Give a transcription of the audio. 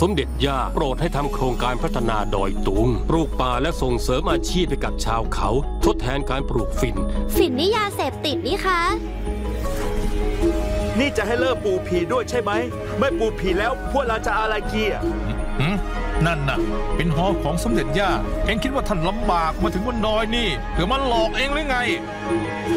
มเด็จย่าโปรดให้ทำโครงการพัฒนาดอยตุงปลูกป่าและส่งเสริมอาชีพให้กับชาวเขาทดแทนการปลูกฝิ่นนี่ยาเสพติดนี่คะนี่จะให้เลิกปลูกผีด้วยใช่ไหมไม่ปลูกผีแล้วพวกเราจะอะไรเกียร์นั่นน่ะเป็นหอของสมเด็จย่าเอ็งคิดว่าท่านลำบากมาถึงบนดอยนี่เพื่อมาหลอกเองหรือไง